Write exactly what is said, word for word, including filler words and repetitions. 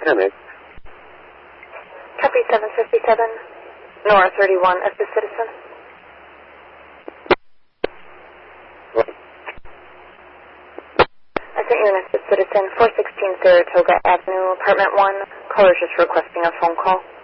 Chemist. Copy seven fifty-seven, Nora thirty-one, assist citizen. What? I sent you an assist citizen, four sixteen Saratoga Avenue, apartment one. Caller's just requesting a phone call.